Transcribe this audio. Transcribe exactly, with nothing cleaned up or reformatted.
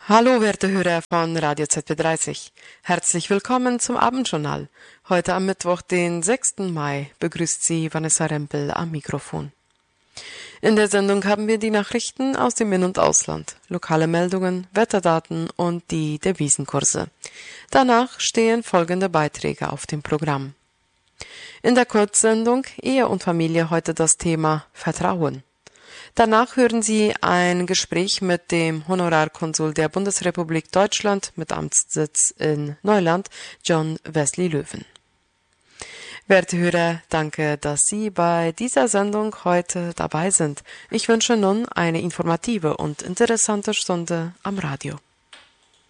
Hallo, werte Hörer von Radio Z B dreißig. Herzlich willkommen zum Abendjournal. Heute am Mittwoch, den sechsten Mai, begrüßt Sie Vanessa Rempel am Mikrofon. In der Sendung haben wir die Nachrichten aus dem In- und Ausland, lokale Meldungen, Wetterdaten und die Devisenkurse. Danach stehen folgende Beiträge auf dem Programm. In der Kurzsendung Ehe und Familie heute das Thema Vertrauen. Danach hören Sie ein Gespräch mit dem Honorarkonsul der Bundesrepublik Deutschland mit Amtssitz in Neuland, John Wesley Löwen. Werte Hörer, danke, dass Sie bei dieser Sendung heute dabei sind. Ich wünsche nun eine informative und interessante Stunde am Radio.